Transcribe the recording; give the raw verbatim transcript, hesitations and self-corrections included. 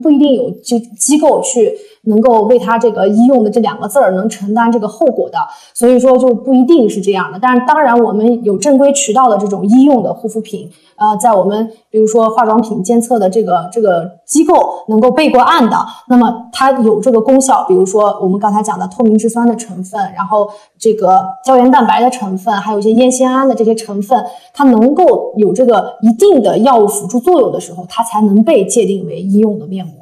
不一定有这机构去能够为它这个医用的这两个字儿能承担这个后果的，所以说就不一定是这样的。但是当然我们有正规渠道的这种医用的护肤品，呃，在我们比如说化妆品监测的这个这个机构能够备过案的，那么它有这个功效，比如说我们刚才讲的透明质酸的成分，然后这个胶原蛋白的成分，还有一些烟酰胺的这些成分，它能够有这个一定的药物辅助作用的时候，它才能被界定为医用的面膜。